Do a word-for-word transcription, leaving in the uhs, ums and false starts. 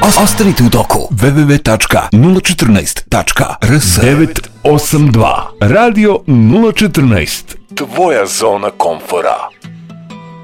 Ostanite u toku. w w w tačka nula četrnaest tačka r s devet osam dva Radio nula četrnaest. Tvoja zona komfora.